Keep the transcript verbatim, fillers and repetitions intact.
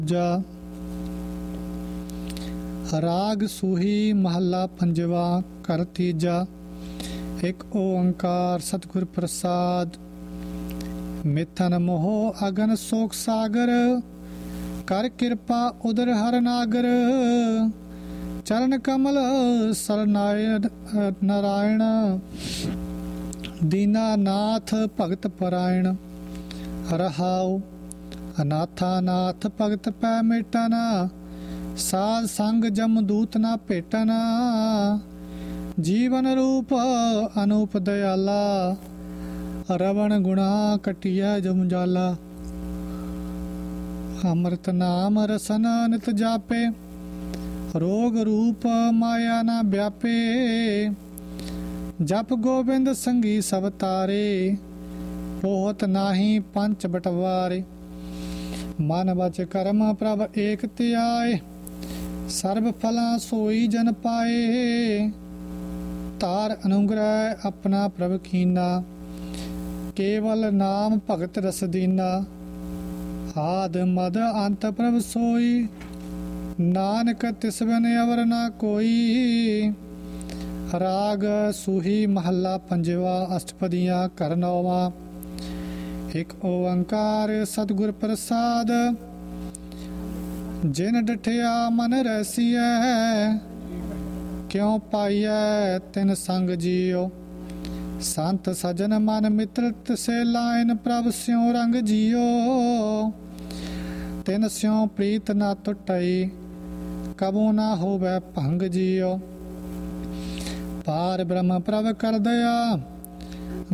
ਜਾ ਰਾਗ ਸੂਹੀ ਮਹੱਲਾ ਪੰਜਵਾ ਘਰ ਤੀਜਾ। ਇੱਕ ਓੰਕਾਰ ਸਤਿਗੁਰ ਪ੍ਰਸਾਦ। ਮਿਥਨ ਮੋਹ ਅਗਨ ਸੋਖ ਸਾਗਰ, ਕਰ ਕਿਰਪਾ ਉਦਰ ਹਰ ਨਾਗਰ। ਚਰਨ ਕਮਲ ਸਰਨਾਇਣ ਨਾਰਾਇਣ, ਦੀਨਾ ਨਾਥ ਭਗਤ ਪਰਾਇਣ। ਰਹਾਉ ਅਨਾਥਾ ਨਾਥ ਭਗਤ ਪੈ ਮੇਟਨ, ਸਾਧ ਸੰਗ ਜਮਦੂਤ ਨਾ ਭੇਟਨ। ਜੀਵਨ ਰੂਪ ਅਨੂਪ ਦਇਆਲਾ, ਰਵਣ ਗੁਣਾ ਕਟਿਐ ਜਮ ਜਾਲਾ। ਅੰਮ੍ਰਿਤ ਨਾਮ ਰਸਨ ਨਿਤ ਜਾਪੇ, ਰੋਗ ਰੂਪ ਮਾਇਆ ਨਾ ਵਿਆਪੇ। ਜਪ ਗੋਬਿੰਦ ਸੰਗੀ ਸਭ ਤਾਰੇ, ਪੋਹਤ ਨਾਹੀ ਪੰਚ ਬਟਵਾਰੇ। ਮਨ ਵਚ ਕਰਮ ਪ੍ਰਭ ਏਕ ਧਿਆਏ, ਸਰਬ ਫਲਾਂ ਸੋਈ ਜਨ ਪਾਏ। ਧਾਰ ਅਨੁਗ੍ਰਹਿ ਆਪਣਾ ਪ੍ਰਭ ਕੀਨਾ, ਕੇਵਲ ਨਾਮ ਭਗਤ ਰਸ ਦੀਨਾ। ਆਦ ਮਦ ਅੰਤ ਪ੍ਰਭ ਸੋਈ, ਨਾਨਕ ਤਿਸ ਬਿਨ ਅਵਰ ਨਾ ਕੋਈ। ਰਾਗ ਸੂਹੀ ਮਹੱਲਾ ਪੰਜਵਾ ਅਸ਼ਟਪਦੀਆਂ ਘਰ ਨੌਵਾਂ। ਇੱਕ ਓੰਕਾਰ ਸਤਿਗੁਰ ਪ੍ਰਸਾਦ, ਜਿਨ ਡਿਠਿਆ ਮਨ ਰੈਸੀਐ। ਕਿਉ ਪਾਈਐ ਤਿਨ ਸੰਗ ਜੀਓ, ਸੰਤ ਸਜਨ ਮਨ ਮਿੱਤਰ ਤਿਸੇ ਲਾਇਨ। ਪ੍ਰਭ ਸਿਉ ਰੰਗ ਜੀਓ, ਤਿਨ ਸਿਉ ਪ੍ਰੀਤ ਨਾ ਟੁੱਟਈ। ਕਬੂ ਨਾ ਹੋਵੈ ਭੰਗ ਜੀਓ। ਪਾਰ ਬ੍ਰਹਮ ਪ੍ਰਭ ਕਰ ਦਇਆ,